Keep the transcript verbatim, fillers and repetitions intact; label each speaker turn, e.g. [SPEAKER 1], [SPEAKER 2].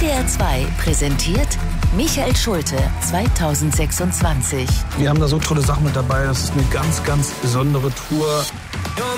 [SPEAKER 1] R T L zwei präsentiert Michael Schulte zweitausendsechsundzwanzig.
[SPEAKER 2] Wir haben da so tolle Sachen mit dabei. Das ist eine ganz, ganz besondere Tour.